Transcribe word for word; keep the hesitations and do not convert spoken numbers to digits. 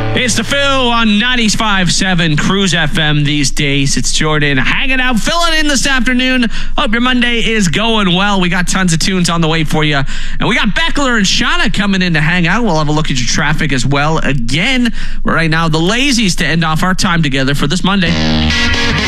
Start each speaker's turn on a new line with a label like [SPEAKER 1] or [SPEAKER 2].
[SPEAKER 1] It's the Phil on ninety-five point seven Cruise F M these days. It's Jordan hanging out, filling in this afternoon. Hope your Monday is going well. We got tons of tunes on the way for you. And we got Beckler and Shauna coming in to hang out. We'll have a look at your traffic as well again. Right now, the Lazies to end off our time together for this Monday.